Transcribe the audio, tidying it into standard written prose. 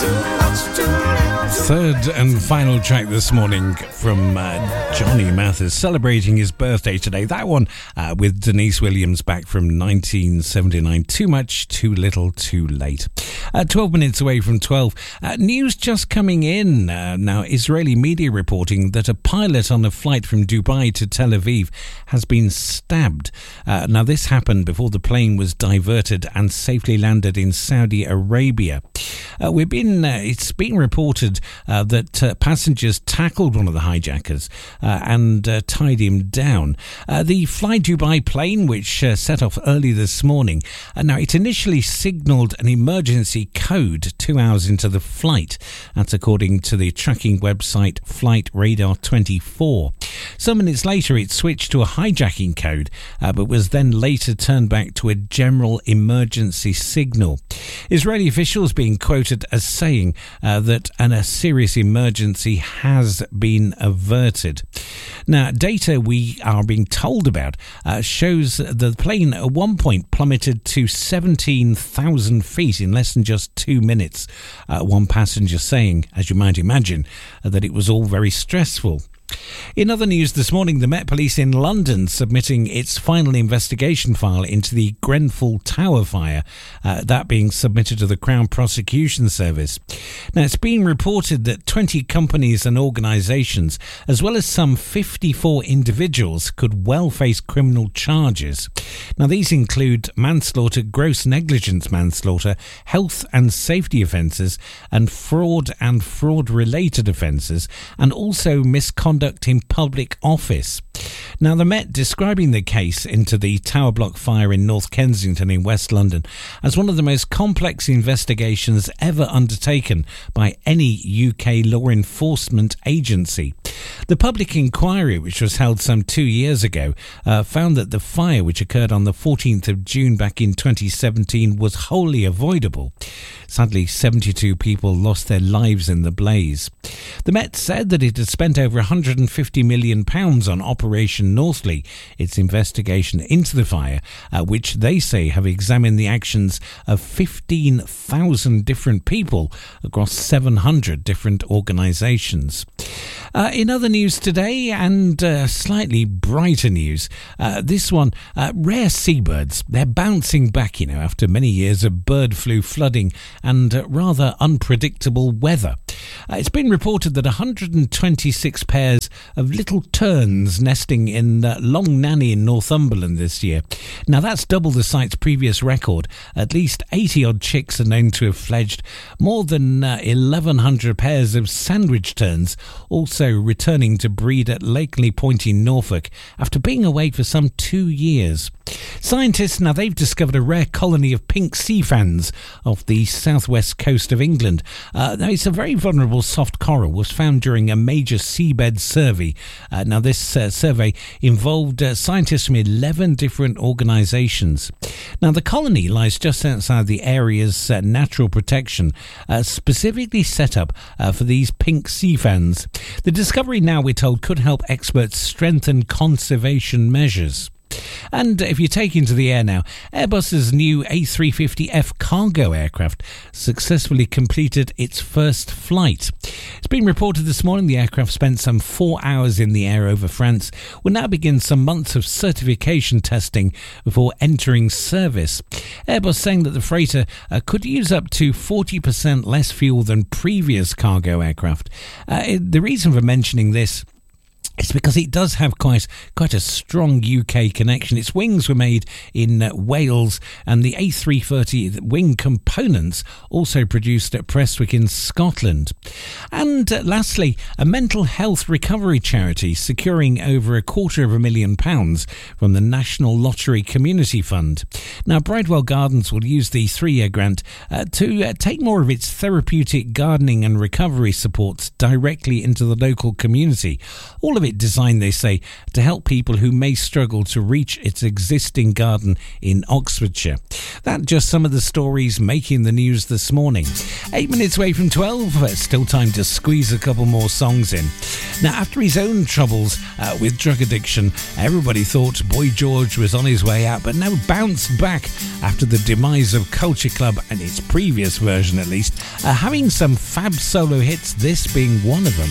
Third and final track this morning from Johnny Mathis, celebrating his birthday today. That one with Denise Williams, back from 1979. Too Much, Too Little, Too Late. 12 minutes away from 12. News just coming in. Now, Israeli media reporting that a pilot on a flight from Dubai to Tel Aviv has been stabbed. Now, this happened before the plane was diverted and safely landed in Saudi Arabia. It's been reported that passengers tackled one of the hijackers and tied him down. The Fly Dubai plane, which set off early this morning, now it initially signalled an emergency code 2 hours into the flight. That's according to the tracking website Flight Radar 24. Some minutes later, it switched to a hijacking code, but was then later turned back to a general emergency signal. Israeli officials being quoted as saying that a serious emergency has been averted. Now, data we are being told about shows the plane at one point plummeted to 17,000 feet in less than just 2 minutes. One passenger saying, as you might imagine, that it was all very stressful. In other news this morning, the Met Police in London submitting its final investigation file into the Grenfell Tower fire, that being submitted to the Crown Prosecution Service. Now, it's been reported that 20 companies and organisations, as well as some 54 individuals, could well face criminal charges. Now, these include manslaughter, gross negligence manslaughter, health and safety offences, and fraud-related offences, and also misconduct in public office. Now, the Met describing the case into the Tower Block fire in North Kensington in West London as one of the most complex investigations ever undertaken by any UK law enforcement agency. The public inquiry, which was held some 2 years ago, found that the fire, which occurred on the 14th of June back in 2017, was wholly avoidable. Sadly, 72 people lost their lives in the blaze. The Met said that it had spent over £150 million on Operation Northleigh, its investigation into the fire, which they say have examined the actions of 15,000 different people across 700 different organisations. In other news today, and slightly brighter news, this one, rare seabirds, they're bouncing back, after many years of bird flu, flooding and rather unpredictable weather. It's been reported that 126 pairs of little terns nesting in Long Nanny in Northumberland this year. Now, that's double the site's previous record. At least 80-odd chicks are known to have fledged. More than 1,100 pairs of sandwich terns also returning to breed at Lakeley Point in Norfolk after being away for some 2 years. Scientists, now they've discovered a rare colony of pink sea fans off the southwest coast of England. Now, it's a very vulnerable soft coral, was found during a major seabed survey. Now, this survey involved scientists from 11 different organisations. Now, the colony lies just outside the area's natural protection, specifically set up for these pink sea fans. The discovery, now we're told, could help experts strengthen conservation measures. And if you take into the air now, Airbus's new A350F cargo aircraft successfully completed its first flight. It's been reported this morning the aircraft spent some 4 hours in the air over France, will now begin some months of certification testing before entering service. Airbus saying that the freighter could use up to 40% less fuel than previous cargo aircraft. The reason for mentioning this, it's because it does have quite a strong UK connection. Its wings were made in Wales, and the A330 wing components also produced at Prestwick in Scotland. And lastly, a mental health recovery charity securing over £250,000 from the National Lottery Community Fund. Now, Bridewell Gardens will use the 3-year grant to take more of its therapeutic gardening and recovery supports directly into the local community. All of of it designed, they say, to help people who may struggle to reach its existing garden in Oxfordshire. That's just some of the stories making the news this morning. 8 minutes away from 12, still time to squeeze a couple more songs in. Now, after his own troubles with drug addiction, everybody thought Boy George was on his way out, but now bounced back after the demise of Culture Club and its previous version at least, having some fab solo hits, this being one of them.